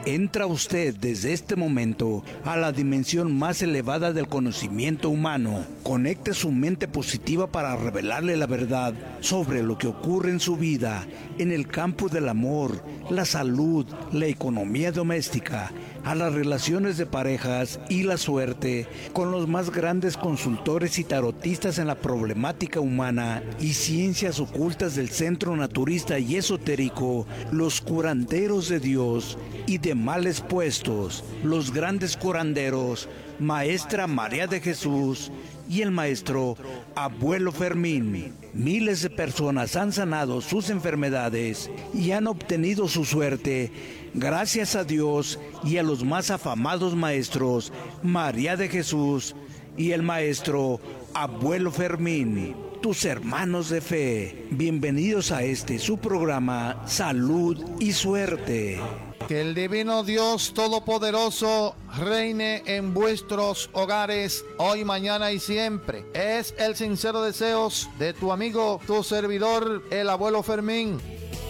Entra usted desde este momento a la dimensión más elevada del conocimiento humano. Conecte su mente positiva para revelarle la verdad sobre lo que ocurre en su vida, en el campo del amor, la salud, la economía doméstica, a las relaciones de parejas y la suerte, con los más grandes consultores y tarotistas en la problemática humana y ciencias ocultas del centro naturista y esotérico, los curanderos de Dios y de males puestos, los grandes curanderos, Maestra María de Jesús y el maestro Abuelo Fermín. Miles de personas han sanado sus enfermedades y han obtenido su suerte gracias a Dios y a los más afamados maestros María de Jesús y el maestro Abuelo Fermín, tus hermanos de fe. Bienvenidos a su programa Salud y Suerte. Que el divino Dios Todopoderoso reine en vuestros hogares hoy, mañana y siempre. Es el sincero deseo de tu amigo, tu servidor, el Abuelo Fermín.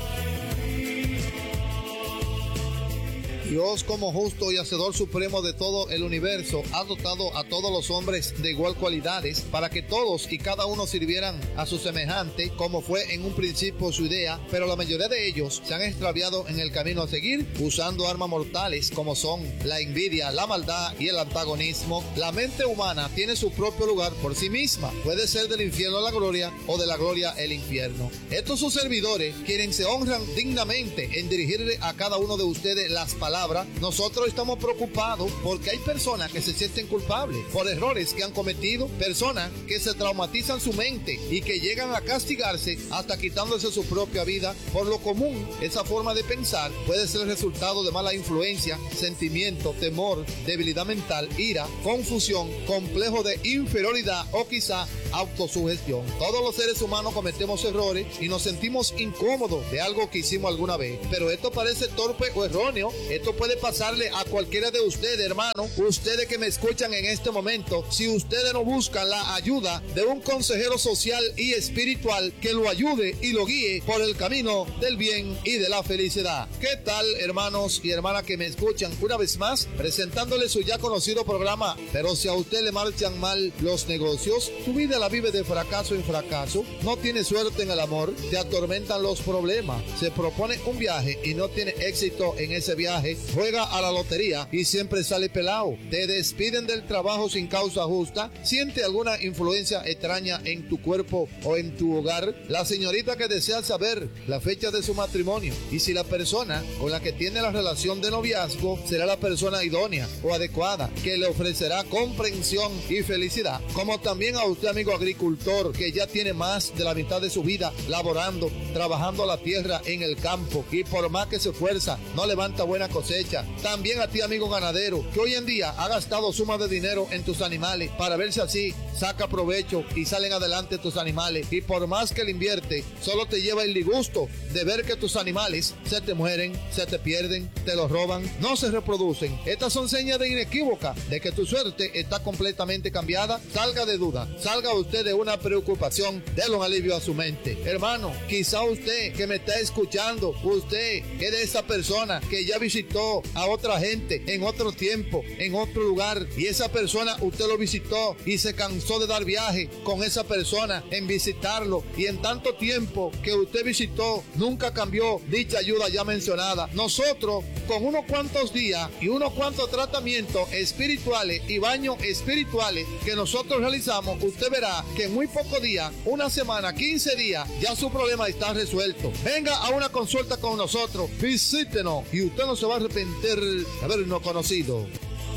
Dios, como justo y hacedor supremo de todo el universo, ha dotado a todos los hombres de igual cualidades para que todos y cada uno sirvieran a su semejante, como fue en un principio su idea, pero la mayoría de ellos se han extraviado en el camino a seguir, usando armas mortales como son la envidia, la maldad y el antagonismo. La mente humana tiene su propio lugar por sí misma. Puede ser del infierno a la gloria o de la gloria el infierno. Estos sus servidores, quienes se honran dignamente en dirigirle a cada uno de ustedes las palabras, nosotros estamos preocupados porque hay personas que se sienten culpables por errores que han cometido, personas que se traumatizan su mente y que llegan a castigarse hasta quitándose su propia vida. Por lo común, esa forma de pensar puede ser el resultado de mala influencia, sentimiento, temor, debilidad mental, ira, confusión, complejo de inferioridad o quizá autosugestión. Todos los seres humanos cometemos errores y nos sentimos incómodos de algo que hicimos alguna vez, pero esto parece torpe o erróneo. Esto puede pasarle a cualquiera de ustedes, hermano. Ustedes que me escuchan en este momento, si ustedes no buscan la ayuda de un consejero social y espiritual que lo ayude y lo guíe por el camino del bien y de la felicidad. ¿Qué tal, hermanos y hermanas que me escuchan? Una vez más, presentándoles su ya conocido programa. Pero si a usted le marchan mal los negocios, tu vida la vive de fracaso en fracaso, no tiene suerte en el amor, te atormentan los problemas, se propone un viaje y no tiene éxito en ese viaje, juega a la lotería y siempre sale pelado, te despiden del trabajo sin causa justa, siente alguna influencia extraña en tu cuerpo o en tu hogar, la señorita que desea saber la fecha de su matrimonio y si la persona con la que tiene la relación de noviazgo será la persona idónea o adecuada que le ofrecerá comprensión y felicidad, como también a usted, amigo agricultor, que ya tiene más de la mitad de su vida laborando, trabajando la tierra en el campo y por más que se esfuerza no levanta buena cosecha. También a ti, amigo ganadero, que hoy en día ha gastado sumas de dinero en tus animales para ver si así saca provecho y salen adelante tus animales, y por más que le invierte, solo te lleva el disgusto de ver que tus animales se te mueren, se te pierden, te los roban, no se reproducen. Estas son señas de inequívoca de que tu suerte está completamente cambiada. Salga de duda, salga usted de una preocupación, déle un alivio a su mente. Hermano, quizá usted que me está escuchando, usted es de esa persona que ya visitó a otra gente en otro tiempo, en otro lugar, y esa persona usted lo visitó y se cansó de dar viaje con esa persona en visitarlo, y en tanto tiempo que usted visitó nunca cambió dicha ayuda ya mencionada. Nosotros, con unos cuantos días y unos cuantos tratamientos espirituales y baños espirituales que nosotros realizamos, usted verá que en muy pocos días, una semana, 15 días, ya su problema está resuelto. Venga a una consulta con nosotros, visítenos y usted no se va a arrepentir de habernos conocido.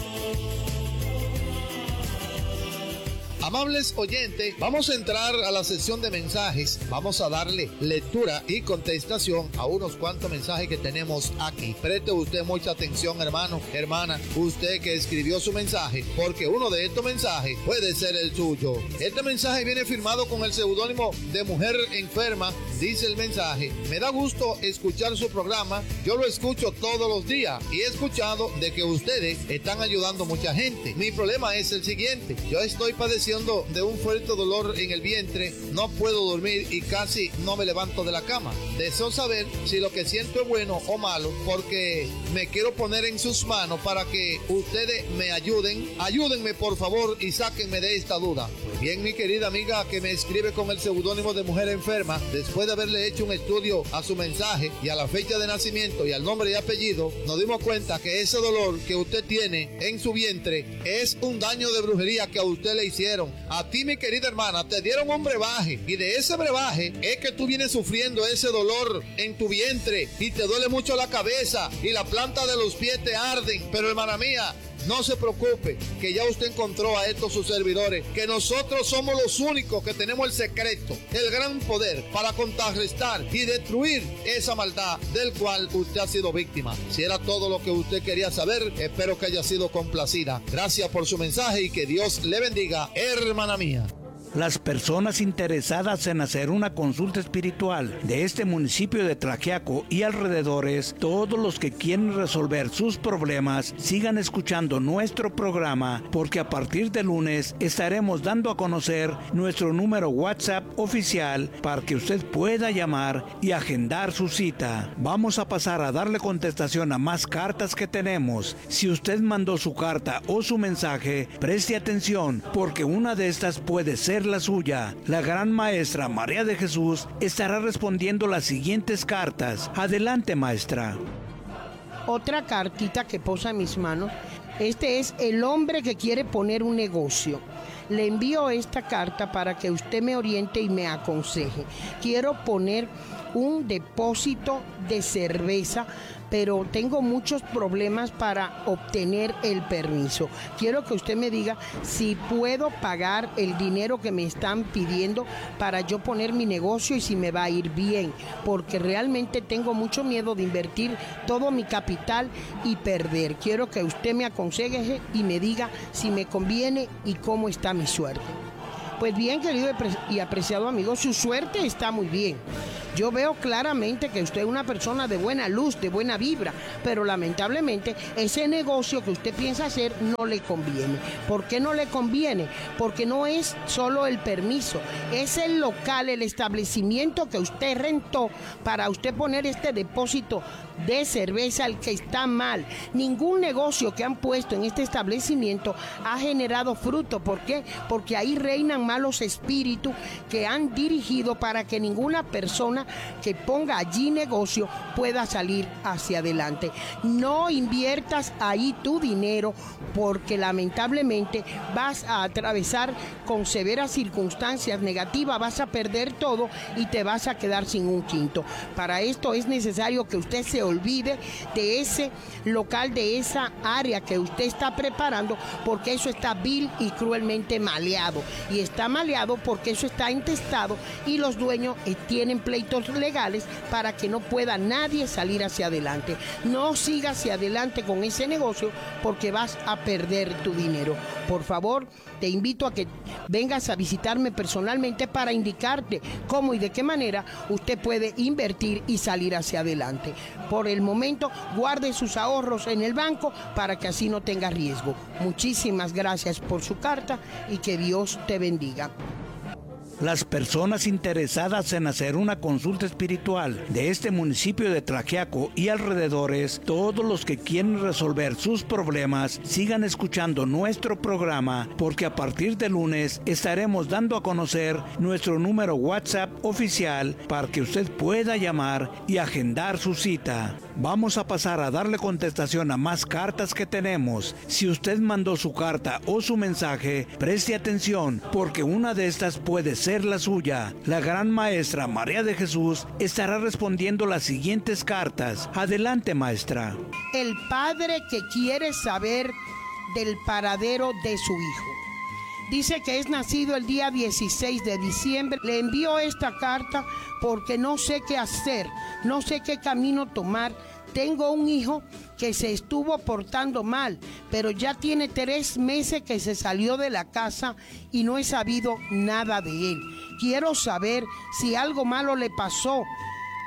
Amables oyentes, vamos a entrar a la sesión de mensajes. Vamos a darle lectura y contestación a unos cuantos mensajes que tenemos aquí. Preste usted mucha atención, hermano, hermana, usted que escribió su mensaje, porque uno de estos mensajes puede ser el suyo. Este mensaje viene firmado con el seudónimo de Mujer Enferma. Dice el mensaje: me da gusto escuchar su programa, yo lo escucho todos los días y he escuchado de que ustedes están ayudando a mucha gente. Mi problema es el siguiente: yo estoy padeciendo sufriendo de un fuerte dolor en el vientre, no puedo dormir y casi no me levanto de la cama. Deseo saber si lo que siento es bueno o malo, porque me quiero poner en sus manos para que ustedes me ayuden. Ayúdenme por favor y sáquenme de esta duda. Pues bien, mi querida amiga que me escribe con el seudónimo de Mujer Enferma, después de haberle hecho un estudio a su mensaje y a la fecha de nacimiento y al nombre y apellido, nos dimos cuenta que ese dolor que usted tiene en su vientre es un daño de brujería que a usted le hicieron. A ti, mi querida hermana, te dieron un brebaje y de ese brebaje es que tú vienes sufriendo ese dolor en tu vientre y te duele mucho la cabeza y la planta de los pies te arden. Pero hermana mía, no se preocupe, que ya usted encontró a estos sus servidores, que nosotros somos los únicos que tenemos el secreto, el gran poder para contrarrestar y destruir esa maldad del cual usted ha sido víctima. Si era todo lo que usted quería saber, espero que haya sido complacida. Gracias por su mensaje y que Dios le bendiga, hermana mía. Las personas interesadas en hacer una consulta espiritual de este municipio de Tlaxiaco y alrededores, todos los que quieren resolver sus problemas, sigan escuchando nuestro programa, porque a partir de lunes estaremos dando a conocer nuestro número WhatsApp oficial para que usted pueda llamar y agendar su cita. Vamos a pasar a darle contestación a más cartas que tenemos. Si usted mandó su carta o su mensaje, preste atención, porque una de estas puede ser la suya. La gran maestra María de Jesús estará respondiendo las siguientes cartas. Adelante, maestra. Otra cartita que posa en mis manos. Este es el hombre que quiere poner un negocio. Le envío esta carta para que usted me oriente y me aconseje. Quiero poner un depósito de cerveza, pero tengo muchos problemas para obtener el permiso. Quiero que usted me diga si puedo pagar el dinero que me están pidiendo para yo poner mi negocio y si me va a ir bien, porque realmente tengo mucho miedo de invertir todo mi capital y perder. Quiero que usted me aconseje y me diga si me conviene y cómo está mi suerte. Pues bien, querido y apreciado amigo, su suerte está muy bien. Yo veo claramente que usted es una persona de buena luz, de buena vibra, pero lamentablemente ese negocio que usted piensa hacer no le conviene. ¿Por qué no le conviene? Porque no es solo el permiso, es el local, el establecimiento que usted rentó para usted poner este depósito de cerveza, el que está mal. Ningún negocio que han puesto en este establecimiento ha generado fruto. ¿Por qué? Porque ahí reinan malos espíritus que han dirigido para que ninguna persona que ponga allí negocio pueda salir hacia adelante. No inviertas ahí tu dinero, porque lamentablemente vas a atravesar con severas circunstancias negativas, vas a perder todo y te vas a quedar sin un quinto. Para esto es necesario que usted se olvide de ese local, de esa área que usted está preparando, porque eso está vil y cruelmente maleado. Y está maleado porque eso está intestado y los dueños tienen pleitos legales para que no pueda nadie salir hacia adelante. No sigas hacia adelante con ese negocio porque vas a perder tu dinero. Por favor, te invito a que vengas a visitarme personalmente para indicarte cómo y de qué manera usted puede invertir y salir hacia adelante. Por el momento, guarde sus ahorros en el banco para que así no tenga riesgo. Muchísimas gracias por su carta y que Dios te bendiga. Las personas interesadas en hacer una consulta espiritual de este municipio de Tlaxiaco y alrededores, todos los que quieren resolver sus problemas, sigan escuchando nuestro programa, porque a partir de lunes estaremos dando a conocer nuestro número WhatsApp oficial para que usted pueda llamar y agendar su cita. Vamos a pasar a darle contestación a más cartas que tenemos. Si usted mandó su carta o su mensaje, preste atención, porque una de estas puede ser la suya. La gran maestra María de Jesús estará respondiendo las siguientes cartas. Adelante, maestra. El padre que quiere saber del paradero de su hijo. Dice que es nacido el día 16 de diciembre. Le envío esta carta porque no sé qué hacer, no sé qué camino tomar. Tengo un hijo que se estuvo portando mal, pero ya tiene 3 meses que se salió de la casa y no he sabido nada de él. Quiero saber si algo malo le pasó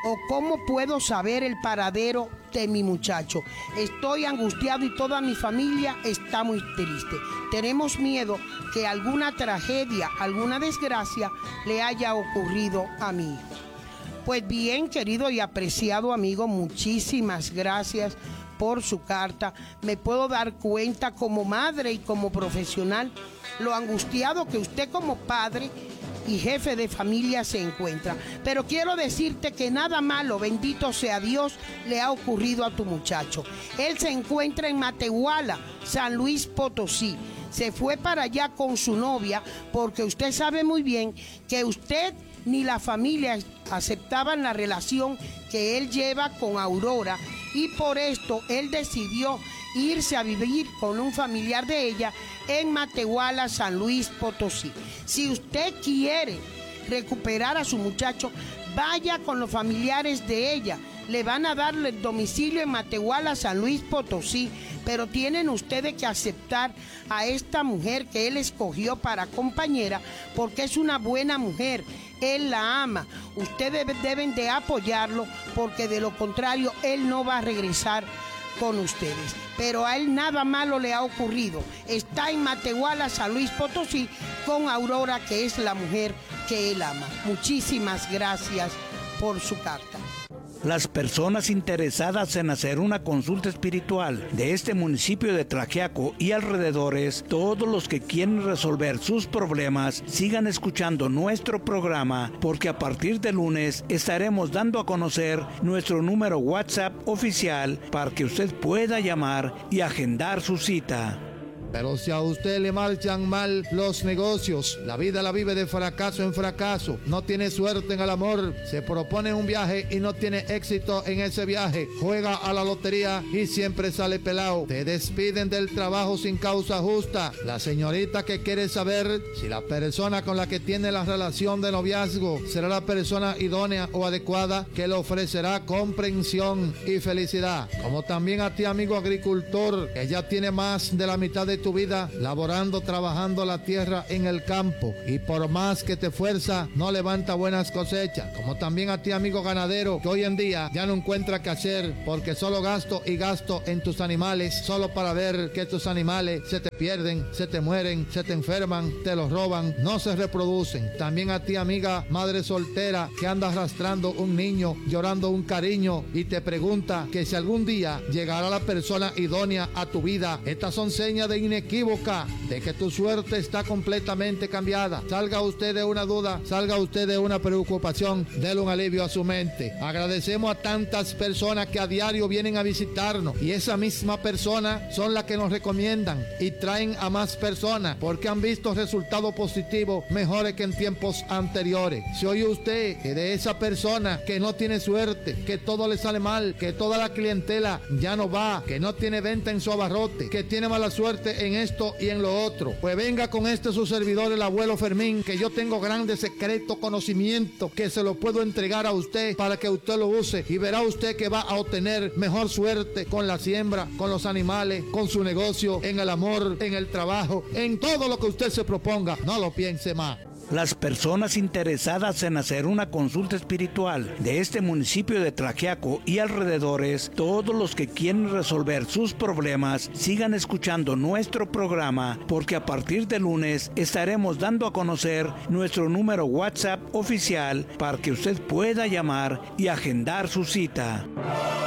¿O cómo puedo saber el paradero de mi muchacho? Estoy angustiado y toda mi familia está muy triste. Tenemos miedo que alguna tragedia, alguna desgracia le haya ocurrido a mi hijo. Pues bien, querido y apreciado amigo, muchísimas gracias por su carta. Me puedo dar cuenta como madre y como profesional lo angustiado que usted como padre y jefe de familia se encuentra. Pero quiero decirte que nada malo, bendito sea Dios, le ha ocurrido a tu muchacho. Él se encuentra en Matehuala, San Luis Potosí. Se fue para allá con su novia porque usted sabe muy bien que usted ni la familia aceptaban la relación que él lleva con Aurora, y por esto él decidió irse a vivir con un familiar de ella en Matehuala, San Luis Potosí. Si usted quiere recuperar a su muchacho, vaya con los familiares de ella. Le van a darle el domicilio en Matehuala, San Luis Potosí, pero tienen ustedes que aceptar a esta mujer que él escogió para compañera, porque es una buena mujer. Él la ama. Ustedes deben de apoyarlo, porque de lo contrario él no va a regresar con ustedes. Pero a él nada malo le ha ocurrido. Está en Matehuala, San Luis Potosí, con Aurora, que es la mujer que él ama. Muchísimas gracias por su carta. Las personas interesadas en hacer una consulta espiritual de este municipio de Tlaxiaco y alrededores, todos los que quieren resolver sus problemas, sigan escuchando nuestro programa, porque a partir de lunes estaremos dando a conocer nuestro número WhatsApp oficial para que usted pueda llamar y agendar su cita. Pero si a usted le marchan mal los negocios, la vida la vive de fracaso en fracaso, no tiene suerte en el amor, se propone un viaje y no tiene éxito en ese viaje, juega a la lotería y siempre sale pelado, te despiden del trabajo sin causa justa, la señorita que quiere saber si la persona con la que tiene la relación de noviazgo será la persona idónea o adecuada que le ofrecerá comprensión y felicidad. Como también a ti, amigo agricultor, que ya tiene más de la mitad de tu vida laborando, trabajando la tierra en el campo, y por más que te esfuerza no levanta buenas cosechas. Como también a ti, amigo ganadero, que hoy en día ya no encuentra qué hacer porque solo gasto y gasto en tus animales, solo para ver que tus animales se te pierden, se te mueren, se te enferman, te los roban, no se reproducen. También a ti, amiga madre soltera, que anda arrastrando un niño, llorando un cariño y te pregunta que si algún día llegará la persona idónea a tu vida. Estas son señas de inequívoca de que tu suerte está completamente cambiada. Salga usted de una duda, salga usted de una preocupación, déle un alivio a su mente. Agradecemos a tantas personas que a diario vienen a visitarnos, y esa misma persona son las que nos recomiendan y traen a más personas porque han visto resultados positivos mejores que en tiempos anteriores. Si oye usted que de esa persona que no tiene suerte, que todo le sale mal, que toda la clientela ya no va, que no tiene venta en su abarrote, que tiene mala suerte en esto y en lo otro, pues venga con su servidor, el abuelo Fermín, que yo tengo grandes secretos, conocimiento que se lo puedo entregar a usted para que usted lo use, y verá usted que va a obtener mejor suerte con la siembra, con los animales, con su negocio, en el amor, en el trabajo, en todo lo que usted se proponga. No lo piense más. Las personas interesadas en hacer una consulta espiritual de este municipio de Tlaxiaco y alrededores, todos los que quieren resolver sus problemas, sigan escuchando nuestro programa, porque a partir de lunes estaremos dando a conocer nuestro número WhatsApp oficial para que usted pueda llamar y agendar su cita.